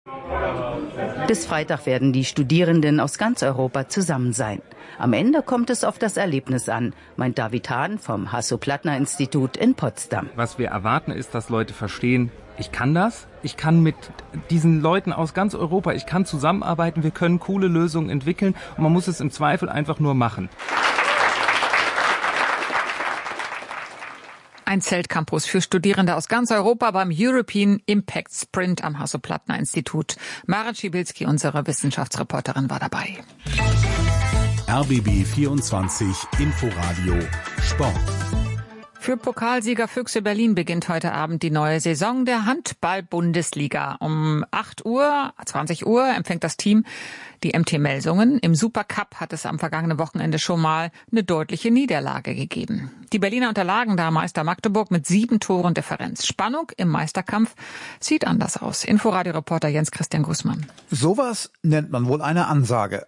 Bis Freitag werden die Studierenden aus ganz Europa zusammen sein. Am Ende kommt es auf das Erlebnis an, meint David Hahn vom Hasso-Plattner-Institut in Potsdam. Was wir erwarten, ist, dass Leute verstehen, ich kann das, ich kann mit diesen Leuten aus ganz Europa, ich kann zusammenarbeiten, wir können coole Lösungen entwickeln und man muss es im Zweifel einfach nur machen. Ein Zeltcampus für Studierende aus ganz Europa beim European Impact Sprint am Hasso-Plattner-Institut. Maren Schibilski, unsere Wissenschaftsreporterin, war dabei. RBB 24 Inforadio Sport. Für Pokalsieger Füchse Berlin beginnt heute Abend die neue Saison der Handball-Bundesliga. Um 20 Uhr empfängt das Team die MT Melsungen. Im Supercup hat es am vergangenen Wochenende schon mal eine deutliche Niederlage gegeben. Die Berliner unterlagen da Meister Magdeburg mit 7 Toren Differenz. Spannung im Meisterkampf sieht anders aus. Inforadio-Reporter Jens-Christian Gußmann. Sowas nennt man wohl eine Ansage.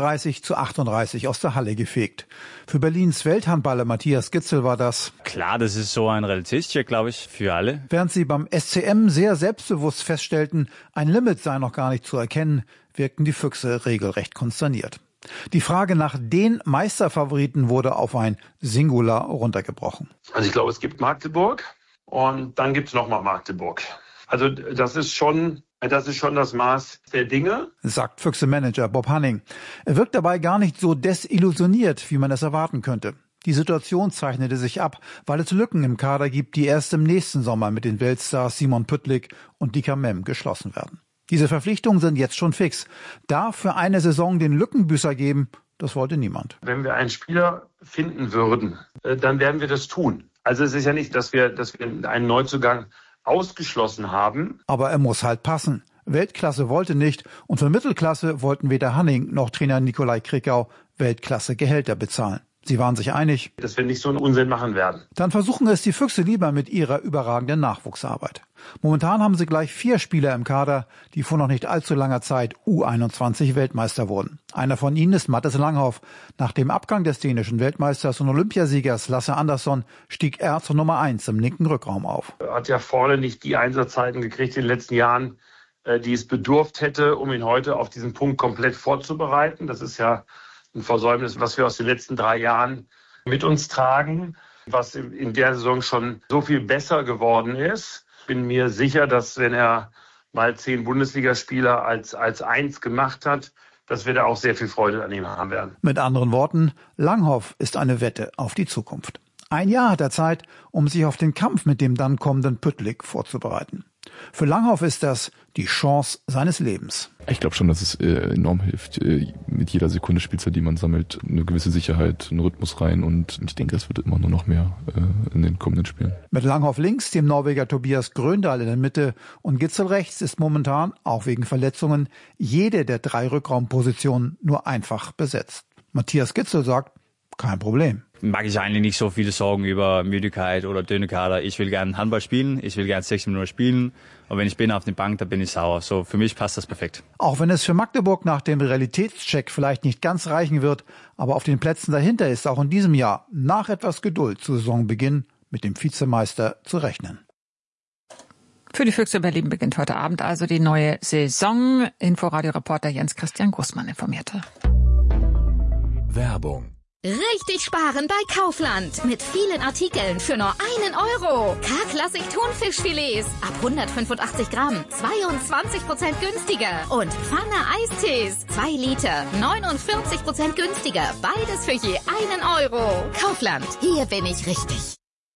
31:38 aus der Halle gefegt. Für Berlins Welthandballer Matthias Gitzel war das. Klar, das ist so ein Realitätscheck, glaube ich, für alle. Während sie beim SCM sehr selbstbewusst feststellten, ein Limit sei noch gar nicht zu erkennen, wirkten die Füchse regelrecht konsterniert. Die Frage nach den Meisterfavoriten wurde auf ein Singular runtergebrochen. Also ich glaube, es gibt Magdeburg und dann gibt es nochmal Magdeburg. Also das ist schon das Maß der Dinge, sagt Füchse-Manager Bob Hanning. Er wirkt dabei gar nicht so desillusioniert, wie man es erwarten könnte. Die Situation zeichnete sich ab, weil es Lücken im Kader gibt, die erst im nächsten Sommer mit den Weltstars Simon Püttlik und Dika Mem geschlossen werden. Diese Verpflichtungen sind jetzt schon fix. Darf für eine Saison den Lückenbüßer geben, das wollte niemand. Wenn wir einen Spieler finden würden, dann werden wir das tun. Also es ist ja nicht, dass wir einen Neuzugang ausgeschlossen haben. Aber er muss halt passen. Weltklasse wollte nicht und für Mittelklasse wollten weder Hanning noch Trainer Nikolai Krikau Weltklasse-Gehälter bezahlen. Sie waren sich einig, dass wir nicht so einen Unsinn machen werden. Dann versuchen es die Füchse lieber mit ihrer überragenden Nachwuchsarbeit. Momentan haben sie gleich 4 Spieler im Kader, die vor noch nicht allzu langer Zeit U21 Weltmeister wurden. Einer von ihnen ist Mattis Langhoff. Nach dem Abgang des dänischen Weltmeisters und Olympiasiegers Lasse Andersson stieg er zur Nummer 1 im linken Rückraum auf. Er hat ja vorne nicht die Einsatzzeiten gekriegt in den letzten Jahren, die es bedurft hätte, um ihn heute auf diesen Punkt komplett vorzubereiten. Das ist ja ein Versäumnis, was wir aus den letzten 3 Jahren mit uns tragen, was in der Saison schon so viel besser geworden ist. Ich bin mir sicher, dass wenn er mal 10 Bundesligaspieler als 1 gemacht hat, dass wir da auch sehr viel Freude an ihm haben werden. Mit anderen Worten, Langhoff ist eine Wette auf die Zukunft. 1 Jahr hat er Zeit, um sich auf den Kampf mit dem dann kommenden Püttlik vorzubereiten. Für Langhoff ist das die Chance seines Lebens. Ich glaube schon, dass es enorm hilft, mit jeder Sekunde Spielzeit, die man sammelt, eine gewisse Sicherheit, einen Rhythmus rein und ich denke, es wird immer nur noch mehr in den kommenden Spielen. Mit Langhoff links, dem Norweger Tobias Gröndal in der Mitte und Gitzel rechts ist momentan, auch wegen Verletzungen, jede der 3 Rückraumpositionen nur einfach besetzt. Matthias Gitzel sagt, kein Problem. Mag ich eigentlich nicht so viele Sorgen über Müdigkeit oder dünne Kader. Ich will gerne Handball spielen, ich will gerne 60 Minuten spielen. Und wenn ich bin auf der Bank, dann bin ich sauer. So, für mich passt das perfekt. Auch wenn es für Magdeburg nach dem Realitätscheck vielleicht nicht ganz reichen wird, aber auf den Plätzen dahinter ist auch in diesem Jahr nach etwas Geduld zu Saisonbeginn mit dem Vizemeister zu rechnen. Für die Füchse Berlin beginnt heute Abend also die neue Saison. Inforadio-Reporter Jens-Christian Gußmann informierte. Werbung. Richtig sparen bei Kaufland. Mit vielen Artikeln für nur 1 Euro. K-Klassik Thunfischfilets ab 185 Gramm. 22% günstiger. Und Pfanne Eistees. 2 Liter. 49% günstiger. Beides für je 1 Euro. Kaufland. Hier bin ich richtig.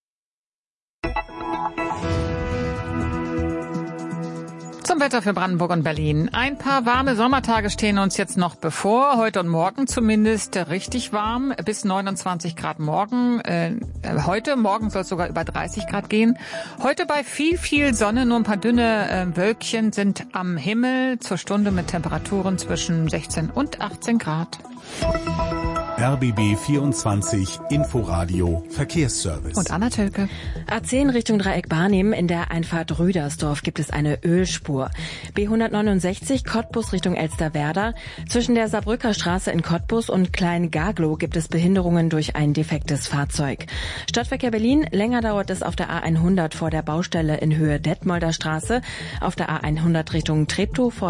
Zum Wetter für Brandenburg und Berlin. Ein paar warme Sommertage stehen uns jetzt noch bevor. Heute und morgen zumindest richtig warm. Bis 29 Grad morgen. Morgen soll es sogar über 30 Grad gehen. Heute bei viel Sonne. Nur ein paar dünne Wölkchen sind am Himmel. Zur Stunde mit Temperaturen zwischen 16 und 18 Grad. RBB 24 Inforadio Verkehrsservice. Und Anna Tölke. A10 Richtung Dreieck Barnim. In der Einfahrt Rüdersdorf gibt es eine Ölspur. B169 Cottbus Richtung Elsterwerda. Zwischen der Saarbrücker Straße in Cottbus und Klein-Gaglow gibt es Behinderungen durch ein defektes Fahrzeug. Stadtverkehr Berlin. Länger dauert es auf der A100 vor der Baustelle in Höhe Detmolder Straße. Auf der A100 Richtung Treptow vor